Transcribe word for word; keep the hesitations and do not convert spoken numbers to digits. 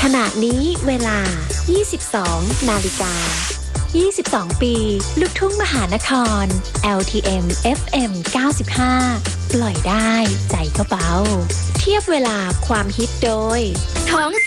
ขณะนี้เวลา ยี่สิบสอง นาฬิกา ยี่สิบสอง ปี ลูกทุ่งมหานคร แอล ที เอ็ม เอฟ เอ็ม เก้าสิบห้า ปล่อยได้ใจก็เบา เทียบเวลาความฮิตโดยท้อง